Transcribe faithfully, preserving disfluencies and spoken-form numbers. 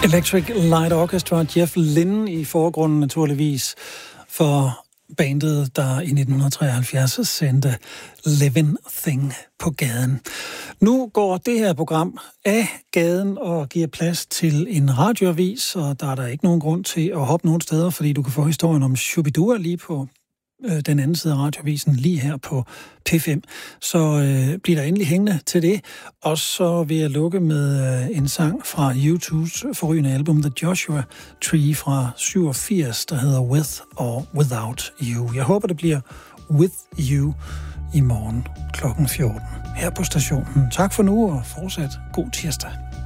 Electric Light Orchestra, Jeff Lynne i forgrunden naturligvis for bandet, der i nitten treoghalvfjerds sendte Living Thing på gaden. Nu går det her program af gaden og giver plads til en radioavis, og der er der ikke nogen grund til at hoppe nogen steder, fordi du kan få historien om Shubidua lige på øh, den anden side af radioavisen, lige her på P fem. Så øh, bliver der endelig hængende til det. Og så vil jeg lukke med øh, en sang fra U two's forrygende album The Joshua Tree fra syvogfirs, der hedder With or Without You. Jeg håber, det bliver With You i morgen klokken fjorten her på stationen. Tak for nu, og fortsat god tirsdag.